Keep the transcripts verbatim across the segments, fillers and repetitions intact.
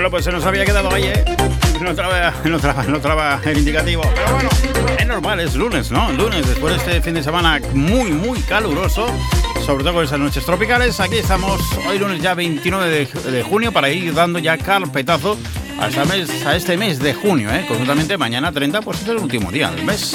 Bueno, pues se nos había quedado ahí, ¿eh? No traba, no traba, no traba el indicativo. Pero bueno, es normal, es lunes, ¿no? Lunes, después de este fin de semana muy, muy caluroso, sobre todo con esas noches tropicales. Aquí estamos, hoy lunes ya veintinueve de, de junio, para ir dando ya carpetazo a, esta mes, a este mes de junio, ¿eh? Concretamente mañana treinta, pues es el último día del mes.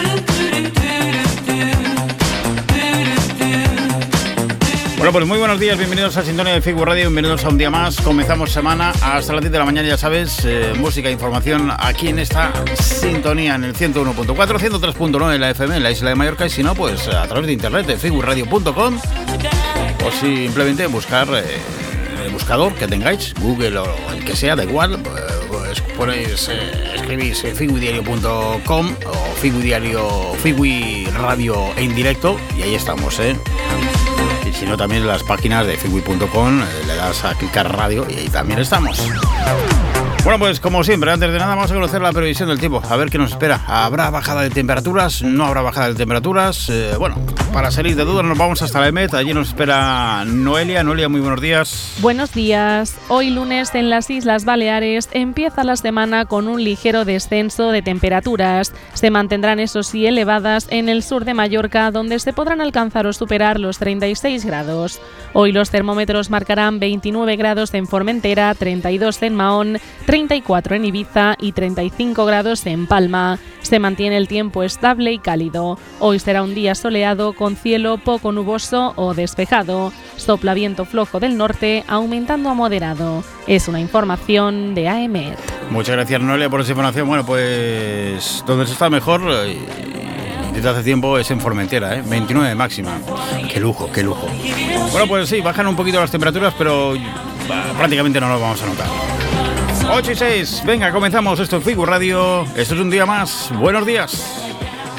Bueno, pues muy buenos días, bienvenidos a Sintonía de Figu Radio, bienvenidos a un día más. Comenzamos semana hasta las diez de la mañana, ya sabes, eh, música e información aquí en esta sintonía, en el ciento uno punto cuatro, ciento tres punto nueve en la F M, en la isla de Mallorca, y si no, pues a través de internet, de figu radio punto com, o simplemente buscar eh, el buscador que tengáis, Google o el que sea, da igual, pues ponéis, eh, escribís figu diario punto com o Figu Diario, Figu Radio en directo, y ahí estamos, ¿eh? Y si no, también en las páginas de figu punto com, eh, le das a clicar radio y ahí también estamos. Bueno, pues como siempre, antes de nada vamos a conocer la previsión del tiempo, a ver qué nos espera. ¿Habrá bajada de temperaturas? ¿No habrá bajada de temperaturas? Eh, bueno, para salir de dudas nos vamos hasta la E M E T, allí nos espera Noelia. Noelia, muy buenos días. Buenos días. Hoy lunes en las Islas Baleares empieza la semana con un ligero descenso de temperaturas. Se mantendrán, eso sí, elevadas en el sur de Mallorca, donde se podrán alcanzar o superar los treinta y seis grados. Hoy los termómetros marcarán veintinueve grados en Formentera, treinta y dos en Mahón, treinta y cuatro en Ibiza y treinta y cinco grados en Palma. Se mantiene el tiempo estable y cálido. Hoy será un día soleado con cielo poco nuboso o despejado. Sopla viento flojo del norte, aumentando a moderado. Es una información de A M E T. Muchas gracias, Noelia, por esa información. Bueno, pues donde se está mejor y desde hace tiempo es en Formentera, ¿eh? veintinueve de máxima. Qué lujo, qué lujo. Bueno, pues sí, bajan un poquito las temperaturas, pero bah, prácticamente no lo vamos a notar. ocho y seis, venga, comenzamos esto en Figu Radio. Esto es un día más. Buenos días.